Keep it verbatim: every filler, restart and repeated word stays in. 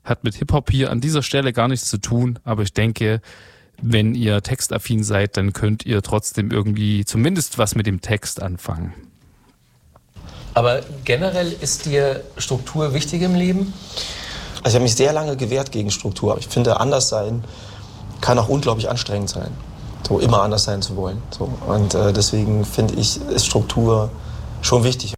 hat mit Hip-Hop hier an dieser Stelle gar nichts zu tun, aber ich denke, wenn ihr textaffin seid, dann könnt ihr trotzdem irgendwie zumindest was mit dem Text anfangen. Aber generell ist dir Struktur wichtig im Leben? Also ich habe mich sehr lange gewehrt gegen Struktur. Ich finde, anders sein kann auch unglaublich anstrengend sein, so immer anders sein zu wollen. So. Und äh, deswegen finde ich, ist Struktur schon wichtig.